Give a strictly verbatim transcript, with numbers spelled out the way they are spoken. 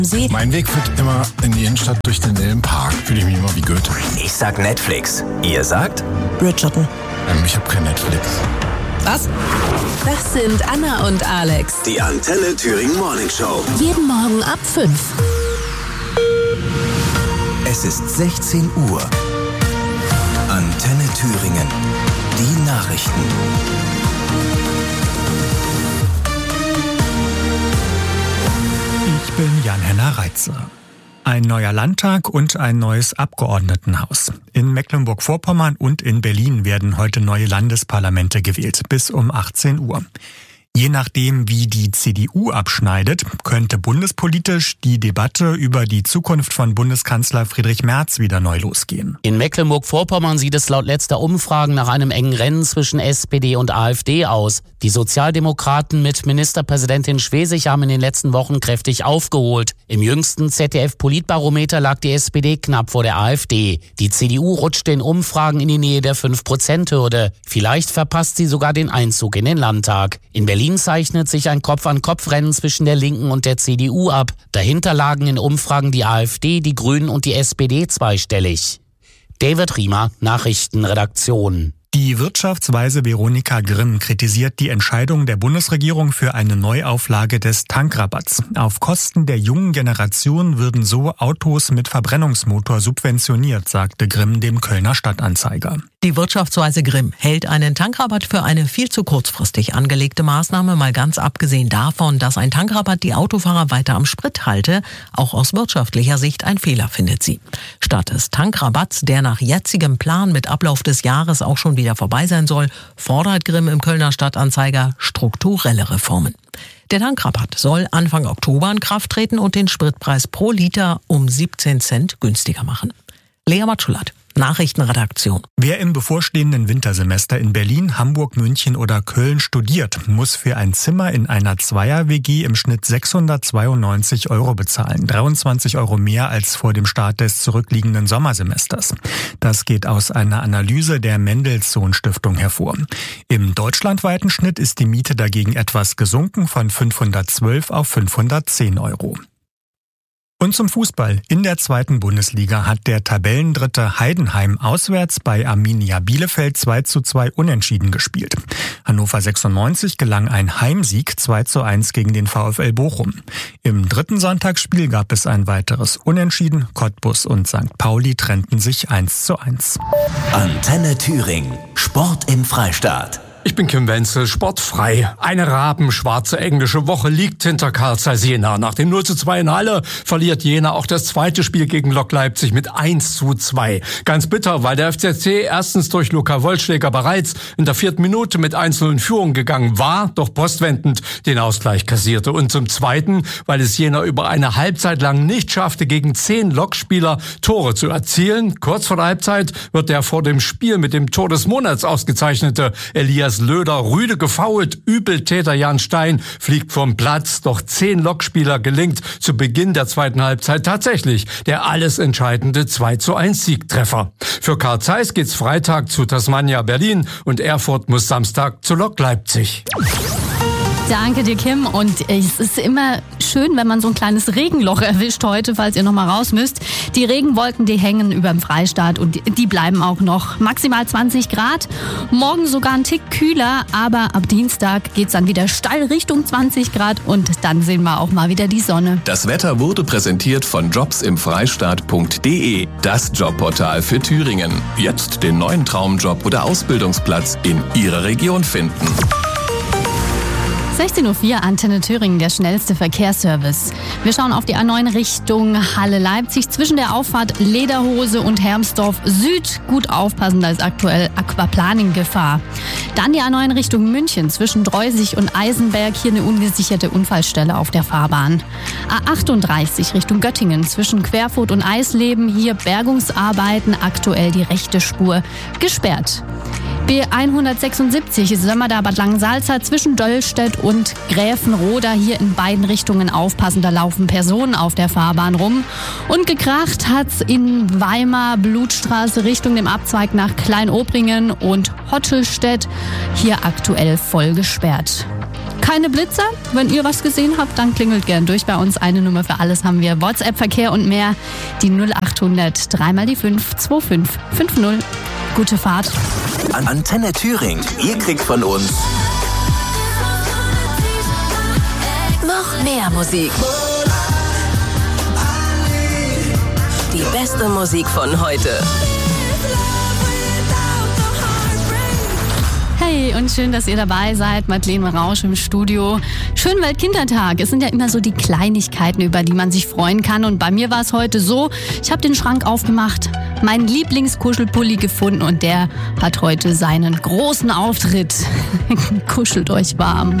Sie? Mein Weg führt immer in die Innenstadt durch den Elbenpark. Fühle ich mich immer wie Goethe. Ich sag Netflix. Ihr sagt? Bridgerton. Ähm, ich habe kein Netflix. Was? Das sind Anna und Alex. Die Antenne Thüringen Morning Show. Jeden Morgen ab fünf. Es ist sechzehn Uhr. Antenne Thüringen. Die Nachrichten. Ich bin Jan-Henner Reitzer. Ein neuer Landtag und ein neues Abgeordnetenhaus. In Mecklenburg-Vorpommern und in Berlin werden heute neue Landesparlamente gewählt, bis um achtzehn Uhr. Je nachdem, wie die C D U abschneidet, könnte bundespolitisch die Debatte über die Zukunft von Bundeskanzler Friedrich Merz wieder neu losgehen. In Mecklenburg-Vorpommern sieht es laut letzter Umfragen nach einem engen Rennen zwischen S P D und AfD aus. Die Sozialdemokraten mit Ministerpräsidentin Schwesig haben in den letzten Wochen kräftig aufgeholt. Im jüngsten Z D F-Politbarometer lag die S P D knapp vor der AfD. Die C D U rutschte in Umfragen in die Nähe der fünf Prozent Hürde. Vielleicht verpasst sie sogar den Einzug in den Landtag. In Berlin Berlin zeichnet sich ein Kopf-an-Kopf-Rennen zwischen der Linken und der C D U ab. Dahinter lagen in Umfragen die AfD, die Grünen und die S P D zweistellig. David Riemer, Nachrichtenredaktion. Die Wirtschaftsweise Veronika Grimm kritisiert die Entscheidung der Bundesregierung für eine Neuauflage des Tankrabatts. Auf Kosten der jungen Generation würden so Autos mit Verbrennungsmotor subventioniert, sagte Grimm dem Kölner Stadtanzeiger. Die Wirtschaftsweise Grimm hält einen Tankrabatt für eine viel zu kurzfristig angelegte Maßnahme, mal ganz abgesehen davon, dass ein Tankrabatt die Autofahrer weiter am Sprit halte. Auch aus wirtschaftlicher Sicht ein Fehler, findet sie. Statt des Tankrabatts, der nach jetzigem Plan mit Ablauf des Jahres auch schon wieder vorbei sein soll, fordert Grimm im Kölner Stadtanzeiger strukturelle Reformen. Der Tankrabatt soll Anfang Oktober in Kraft treten und den Spritpreis pro Liter um siebzehn Cent günstiger machen. Lea Matschulat, Nachrichtenredaktion. Wer im bevorstehenden Wintersemester in Berlin, Hamburg, München oder Köln studiert, muss für ein Zimmer in einer Zweier-W G im Schnitt sechshundertzweiundneunzig Euro bezahlen. dreiundzwanzig Euro mehr als vor dem Start des zurückliegenden Sommersemesters. Das geht aus einer Analyse der Mendelssohn Stiftung hervor. Im deutschlandweiten Schnitt ist die Miete dagegen etwas gesunken von fünfhundertzwölf auf fünfhundertzehn Euro. Und zum Fußball. In der zweiten Bundesliga hat der Tabellendritte Heidenheim auswärts bei Arminia Bielefeld zwei zu zwei unentschieden gespielt. Hannover sechsundneunzig gelang ein Heimsieg zwei zu eins gegen den VfL Bochum. Im dritten Sonntagsspiel gab es ein weiteres Unentschieden. Cottbus und Sankt Pauli trennten sich eins zu eins. Antenne Thüringen. Sport im Freistaat. Ich bin Kim Wenzel, sportfrei. Eine rabenschwarze englische Woche liegt hinter Carl Zeiss Jena. Nach dem null zu zwei in Halle verliert Jena auch das zweite Spiel gegen Lok Leipzig mit eins zu zwei. Ganz bitter, weil der F C C erstens durch Luca Wollschläger bereits in der vierten Minute mit eins zu null in Führung gegangen war, doch postwendend den Ausgleich kassierte. Und zum Zweiten, weil es Jena über eine Halbzeit lang nicht schaffte, gegen zehn Lokspieler Tore zu erzielen. Kurz vor der Halbzeit wird der vor dem Spiel mit dem Tor des Monats ausgezeichnete Elias Löder rüde gefoult. Übeltäter Jan Stein fliegt vom Platz. Doch zehn Lokspieler gelingt zu Beginn der zweiten Halbzeit tatsächlich der alles entscheidende zwei zu eins Siegtreffer. Für Carl Zeiss geht's Freitag zu Tasmania Berlin und Erfurt muss Samstag zu Lok Leipzig. Danke dir, Kim. Und es ist immer schön, wenn man so ein kleines Regenloch erwischt heute, falls ihr noch mal raus müsst. Die Regenwolken, die hängen über dem Freistaat und die bleiben auch noch. Maximal zwanzig Grad, morgen sogar ein Tick kühler, aber ab Dienstag geht's dann wieder steil Richtung zwanzig Grad und dann sehen wir auch mal wieder die Sonne. Das Wetter wurde präsentiert von jobs im freistaat punkt de, das Jobportal für Thüringen. Jetzt den neuen Traumjob oder Ausbildungsplatz in Ihrer Region finden. sechzehn Uhr vier, Antenne Thüringen, der schnellste Verkehrsservice. Wir schauen auf die A neun Richtung Halle-Leipzig zwischen der Auffahrt Lederhose und Hermsdorf Süd. Gut aufpassen, da ist aktuell Aquaplaning-Gefahr. Dann die A neun Richtung München zwischen Dreusig und Eisenberg. Hier eine ungesicherte Unfallstelle auf der Fahrbahn. A achtunddreißig Richtung Göttingen zwischen Querfurt und Eisleben. Hier Bergungsarbeiten, aktuell die rechte Spur gesperrt. B hundertsechsundsiebzig Sömmerda Bad Langensalza zwischen Döllstedt und Gräfenroda. Hier in beiden Richtungen aufpassen, da laufen Personen auf der Fahrbahn rum. Und gekracht hat's in Weimar Blutstraße Richtung dem Abzweig nach Kleinobringen und Hottelstedt. Hier aktuell voll gesperrt. keine Blitzer? Wenn ihr was gesehen habt, dann klingelt gern durch bei uns. Eine Nummer für alles haben wir. WhatsApp-Verkehr und mehr. Die null acht hundert drei mal die fünf zwei fünf fünf null. Gute Fahrt. Antenne Thüringen. Ihr kriegt von uns Noch mehr Musik. Die beste Musik von heute. Hey, und schön, dass ihr dabei seid. Madeleine Rausch im Studio. Schönen Weltkindertag. Es sind ja immer so die Kleinigkeiten, über die man sich freuen kann. Und bei mir war es heute so, ich habe den Schrank aufgemacht, meinen Lieblingskuschelpulli gefunden und der hat heute seinen großen Auftritt. Kuschelt euch warm.